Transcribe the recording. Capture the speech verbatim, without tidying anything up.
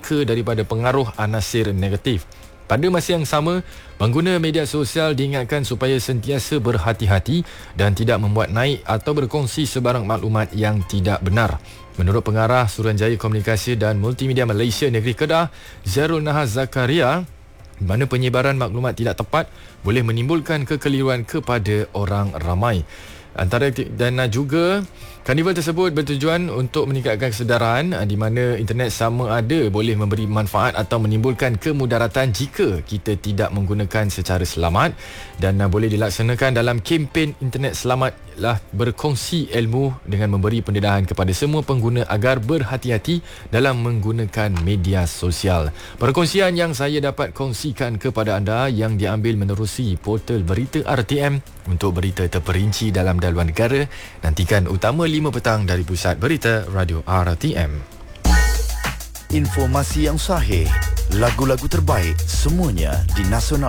mereka daripada pengaruh anasir negatif. Pada masa yang sama, pengguna media sosial diingatkan supaya sentiasa berhati-hati dan tidak membuat naik atau berkongsi sebarang maklumat yang tidak benar. Menurut pengarah Suruhanjaya Komunikasi dan Multimedia Malaysia Negeri Kedah, Zairul Nahar Zakaria, mana penyebaran maklumat tidak tepat boleh menimbulkan kekeliruan kepada orang ramai. Antara dan juga karnival tersebut bertujuan untuk meningkatkan kesedaran di mana internet sama ada boleh memberi manfaat atau menimbulkan kemudaratan jika kita tidak menggunakan secara selamat, dan boleh dilaksanakan dalam kempen internet selamatlah berkongsi ilmu dengan memberi pendedahan kepada semua pengguna agar berhati-hati dalam menggunakan media sosial. Perkongsian yang saya dapat kongsikan kepada anda yang diambil menerusi portal berita R T M. Untuk berita terperinci dalam dan luar negara, nantikan Utama lima petang dari Pusat Berita Radio R T M. Informasi yang sahih, lagu-lagu terbaik, semuanya di Nasional